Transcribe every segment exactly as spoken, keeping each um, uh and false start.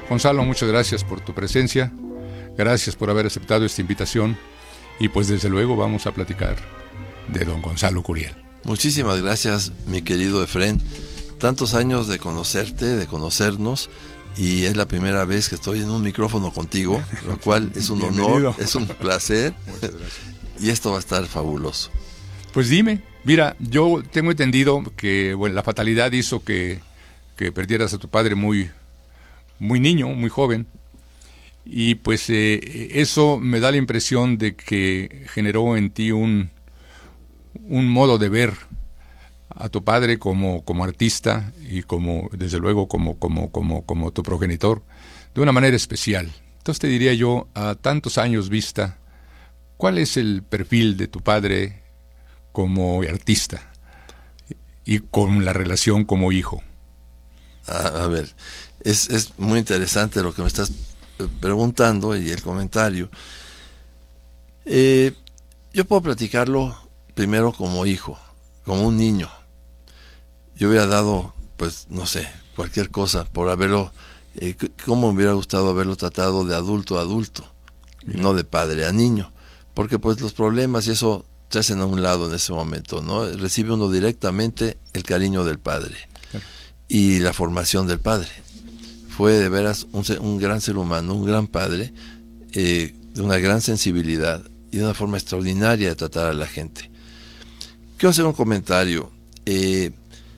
Gonzalo, muchas gracias por tu presencia, gracias por haber aceptado esta invitación y pues desde luego vamos a platicar de don Gonzalo Curiel. Muchísimas gracias, mi querido Efrén. Tantos años de conocerte, de conocernos, y es la primera vez que estoy en un micrófono contigo, lo cual es un Bienvenido. honor, es un placer. Y esto va a estar fabuloso. Pues dime, mira, yo tengo entendido que bueno, la fatalidad hizo que, que perdieras a tu padre muy, muy niño, muy joven, y pues eh, eso me da la impresión de que generó en ti un, un modo de ver a tu padre como, como artista y como, desde luego, como, como, como, como tu progenitor, de una manera especial. Entonces te diría yo, a tantos años vista, ¿cuál es el perfil de tu padre como artista y con la relación como hijo? A, a ver, es, es muy interesante lo que me estás preguntando y el comentario. Eh, yo puedo platicarlo primero como hijo, como un niño. Yo hubiera dado, pues, no sé, cualquier cosa por haberlo, eh, cómo me hubiera gustado haberlo tratado de adulto a adulto, Bien. no de padre a niño, porque pues los problemas y eso se hacen a un lado en ese momento, ¿no? Recibe uno directamente el cariño del padre claro. y la formación del padre. Fue de veras un, un gran ser humano, un gran padre, eh, de una gran sensibilidad y de una forma extraordinaria de tratar a la gente. Quiero hacer un comentario. Eh,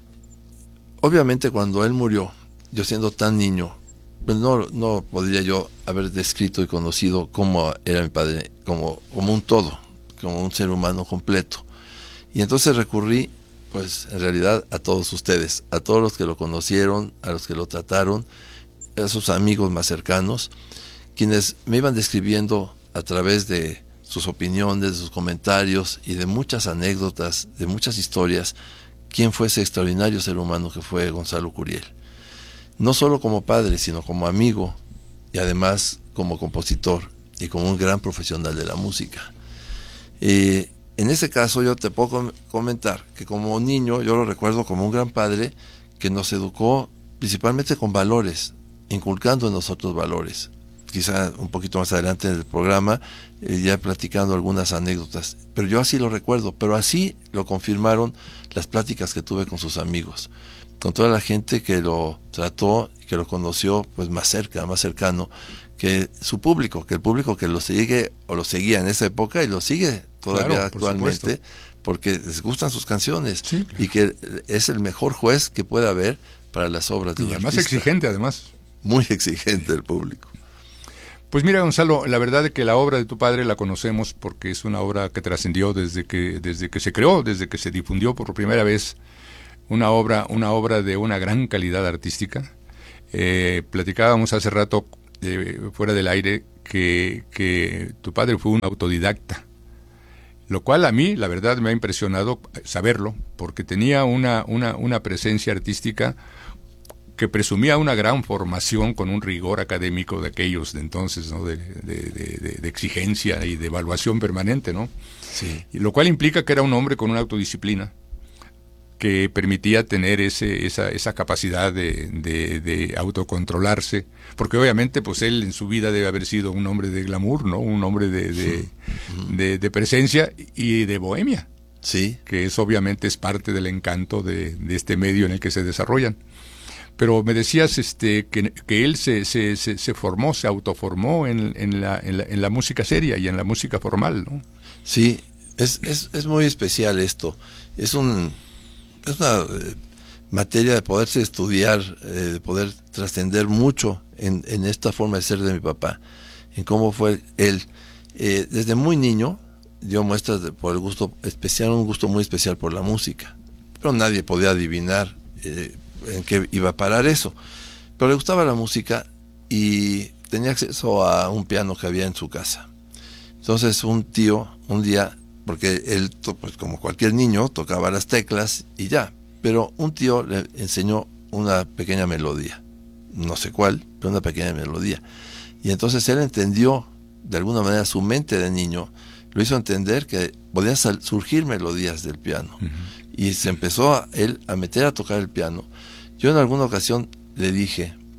obviamente cuando él murió, yo siendo tan niño, pues no, no podría yo haber descrito y conocido cómo era mi padre, como, como un todo, como un ser humano completo. Y entonces recurrí, pues en realidad a todos ustedes, a todos los que lo conocieron, a los que lo trataron, a sus amigos más cercanos, quienes me iban describiendo a través de sus opiniones, de sus comentarios y de muchas anécdotas, de muchas historias, quién fue ese extraordinario ser humano que fue Gonzalo Curiel. No solo como padre, sino como amigo y además como compositor y como un gran profesional de la música. Eh, en ese caso yo te puedo comentar que como niño yo lo recuerdo como un gran padre que nos educó principalmente con valores, inculcando en nosotros valores. Quizá un poquito más adelante en el programa, eh, ya platicando algunas anécdotas, pero yo así lo recuerdo, pero así lo confirmaron las pláticas que tuve con sus amigos, con toda la gente que lo trató, que lo conoció pues más cerca, más cercano, que su público, que el público que lo sigue o lo seguía en esa época y lo sigue todavía claro, actualmente, por porque les gustan sus canciones sí, claro. y que es el mejor juez que puede haber para las obras de un artista. Y además exigente, además. Muy exigente el público. Pues mira, Gonzalo, la verdad es que la obra de tu padre la conocemos porque es una obra que trascendió desde que desde que se creó, desde que se difundió por primera vez, una obra una obra de una gran calidad artística. Eh, platicábamos hace rato eh, fuera del aire que, que tu padre fue un autodidacta, lo cual a mí, la verdad, me ha impresionado saberlo, porque tenía una una una presencia artística que presumía una gran formación con un rigor académico de aquellos de entonces, ¿no? de, de, de, de exigencia y de evaluación permanente, ¿no? Sí. Y lo cual implica que era un hombre con una autodisciplina que permitía tener ese, esa, esa capacidad de, de, de autocontrolarse, porque obviamente pues él en su vida debe haber sido un hombre de glamour, ¿no? Un hombre de, de, sí. de, de presencia y de bohemia, sí. que es obviamente es parte del encanto de, de este medio en el que se desarrollan. Pero me decías este que, que él se, se, se, se formó, se autoformó en, en, la, en, la, en la música seria y en la música formal, ¿no? Sí, es, es, es muy especial esto. Es un es una eh, materia de poderse estudiar, eh, de poder trascender mucho en, en esta forma de ser de mi papá, en cómo fue él. Eh, desde muy niño dio muestras de, por el gusto especial, un gusto muy especial por la música, pero nadie podía adivinar eh, en qué iba a parar eso, pero le gustaba la música y tenía acceso a un piano que había en su casa. Entonces un tío un día, porque él pues como cualquier niño tocaba las teclas y ya, pero un tío le enseñó una pequeña melodía, no sé cuál, pero una pequeña melodía, y entonces él entendió de alguna manera, su mente de niño lo hizo entender que podían surgir melodías del piano. Uh-huh. Y se empezó a, él a meter a tocar el piano. Yo en alguna ocasión le dije,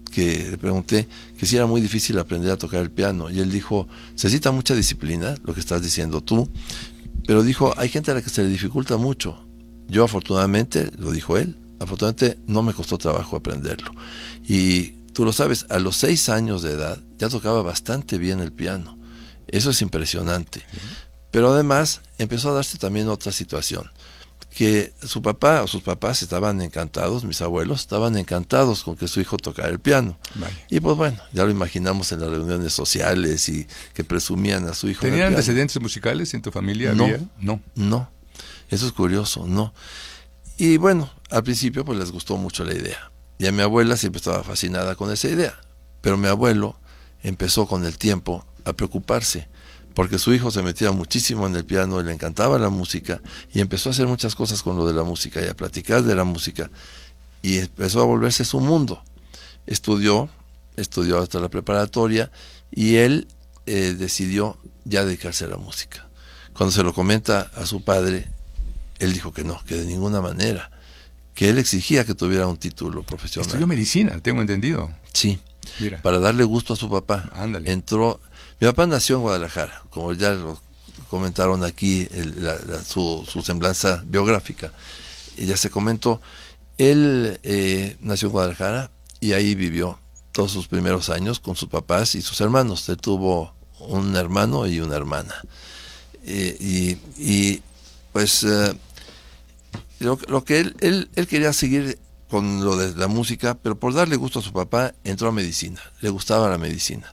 que le pregunté que si era muy difícil aprender a tocar el piano, y él dijo, se necesita mucha disciplina, lo que estás diciendo tú, pero dijo, hay gente a la que se le dificulta mucho. Yo afortunadamente, lo dijo él, afortunadamente no me costó trabajo aprenderlo. Y tú lo sabes, a los seis años de edad ya tocaba bastante bien el piano. Eso es impresionante. Pero además empezó a darse también otra situación, que su papá o sus papás estaban encantados, mis abuelos estaban encantados con que su hijo tocara el piano. Vale. Y pues bueno, ya lo imaginamos en las reuniones sociales y que presumían a su hijo. ¿Tenían antecedentes musicales en tu familia? No, ¿Había? No, no. Eso es curioso, no. Y bueno, al principio pues les gustó mucho la idea. Y a mi abuela siempre estaba fascinada con esa idea. Pero mi abuelo empezó con el tiempo a preocuparse, porque su hijo se metía muchísimo en el piano y le encantaba la música, y empezó a hacer muchas cosas con lo de la música y a platicar de la música, y empezó a volverse su mundo. Estudió, estudió hasta la preparatoria, y él eh, decidió ya dedicarse a la música. Cuando se lo comenta a su padre, él dijo que no, que de ninguna manera, que él exigía que tuviera un título profesional. Estudió medicina, tengo entendido. Sí, mira, para darle gusto a su papá. Ándale. Entró, mi papá nació en Guadalajara, como ya lo comentaron aquí, el, la, la, su, su semblanza biográfica, y ya se comentó. Él eh, nació en Guadalajara y ahí vivió todos sus primeros años con sus papás y sus hermanos. Él tuvo un hermano y una hermana. Eh, y, y pues eh, lo, lo que él, él, él quería seguir con lo de la música, pero por darle gusto a su papá entró a medicina, le gustaba la medicina.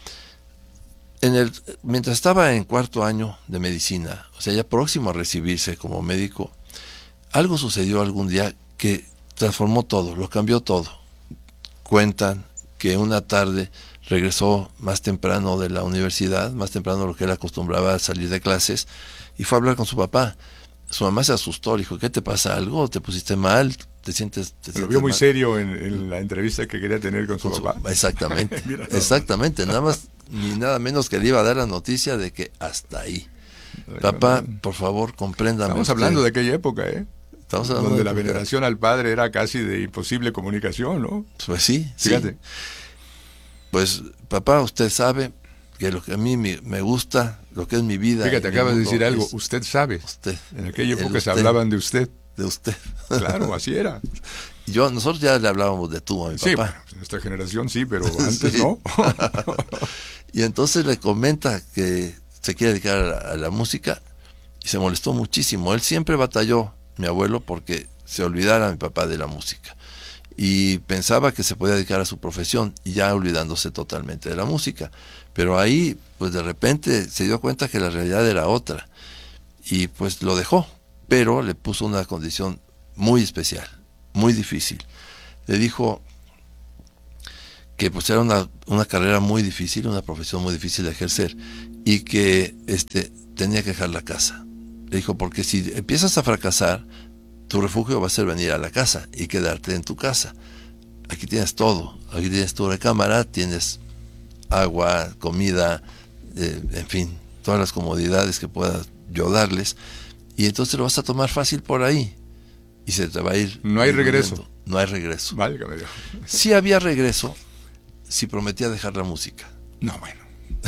En el, mientras estaba en cuarto año de medicina, o sea, ya próximo a recibirse como médico, algo sucedió algún día que transformó todo, lo cambió todo. Cuentan que una tarde regresó más temprano de la universidad, más temprano de lo que él acostumbraba a salir de clases, y fue a hablar con su papá. Su mamá se asustó, le dijo, ¿qué te pasa? ¿Algo? ¿Te pusiste mal? ¿Te sientes, te Lo sientes vio muy mal? serio en, en la entrevista que quería tener con su Con su- papá. Exactamente, Mira, no. exactamente, nada más ni nada menos que le iba a dar la noticia de que hasta ahí. Papá, por favor, compréndame. Estamos usted. hablando de aquella época, ¿eh? Estamos hablando Donde de la época. veneración al padre era casi de imposible comunicación, ¿no? Pues sí, sí. Fíjate. Pues, papá, usted sabe que lo que a mí me, me gusta, lo que es mi vida. Fíjate, y mi acabas de mundo decir algo. es Usted sabe. Usted. En aquella El época se usted. hablaban de usted. De usted. Claro, así era. Y yo, nosotros ya le hablábamos de tú a mi Sí, papá. bueno, en nuestra generación sí, pero antes Sí. no. Y entonces le comenta que se quiere dedicar a la, a la música y se molestó muchísimo. Él siempre batalló, mi abuelo, porque se olvidara mi papá de la música. Y pensaba que se podía dedicar a su profesión y ya olvidándose totalmente de la música. Pero ahí, pues de repente se dio cuenta que la realidad era otra. Y pues lo dejó, pero le puso una condición muy especial, muy difícil. Le dijo que pues era una, una carrera muy difícil, una profesión muy difícil de ejercer, y que este tenía que dejar la casa. Le dijo, porque si empiezas a fracasar, tu refugio va a ser venir a la casa y quedarte en tu casa. Aquí tienes todo, aquí tienes tu recámara, tienes agua, comida, eh, en fin, todas las comodidades que pueda yo darles, y entonces lo vas a tomar fácil por ahí, y se te va a ir. No hay regreso. diluyendo. No hay regreso. Válgame Dios. Sí había regreso si prometía dejar la música. No, bueno.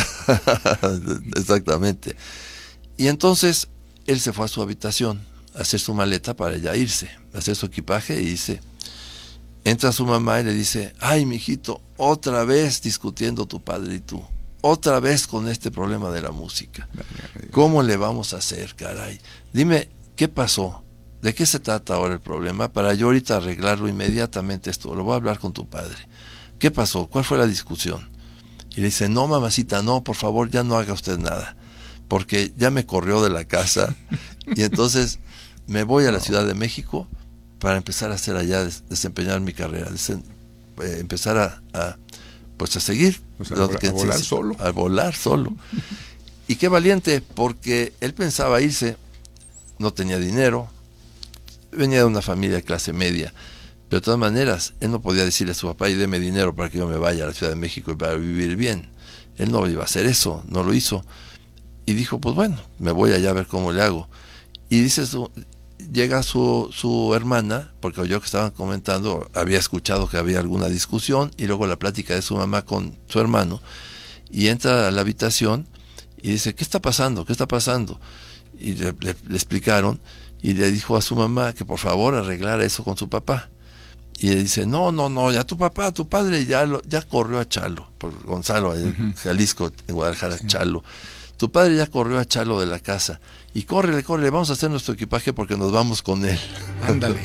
Exactamente. Y entonces él se fue a su habitación a hacer su maleta para ya irse, a hacer su equipaje, y dice, entra su mamá y le dice, ay, mijito, otra vez discutiendo tu padre y tú, otra vez con este problema de la música. ¿Cómo le vamos a hacer, caray? Dime, ¿qué pasó? ¿De qué se trata ahora el problema? Para yo ahorita arreglarlo inmediatamente esto, lo voy a hablar con tu padre. ¿Qué pasó? ¿Cuál fue la discusión? Y le dice, no, mamacita, no, por favor, ya no haga usted nada, porque ya me corrió de la casa, y entonces me voy a la Ciudad de México para empezar a hacer allá, des- desempeñar mi carrera, desen- eh, empezar a, a, pues a seguir. O sea, lo a que- volar solo. A volar solo. Y qué valiente, porque él pensaba irse, no tenía dinero, venía de una familia de clase media, pero de todas maneras, él no podía decirle a su papá, y deme dinero para que yo me vaya a la Ciudad de México y para vivir bien. Él no iba a hacer eso, no lo hizo. Y dijo, pues bueno, me voy allá a ver cómo le hago. Y dice su, llega su, su hermana, porque oyó que estaban comentando, había escuchado que había alguna discusión, y luego la plática de su mamá con su hermano, y entra a la habitación y dice, ¿qué está pasando? ¿Qué está pasando? Y le, le, le explicaron, y le dijo a su mamá que por favor arreglara eso con su papá. Y le dice, no, no, no, ya tu papá, tu padre ya lo, ya corrió a Chalo, por Gonzalo, en uh-huh. Jalisco, en Guadalajara, sí. Chalo. Tu padre ya corrió a Chalo de la casa. Y córrele, córrele, vamos a hacer nuestro equipaje porque nos vamos con él. Ándale.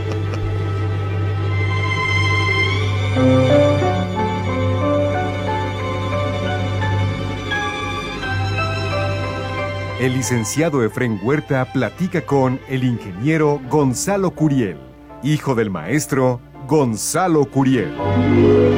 El licenciado Efrén Huerta platica con el ingeniero Gonzalo Curiel, hijo del maestro Gonzalo Curiel.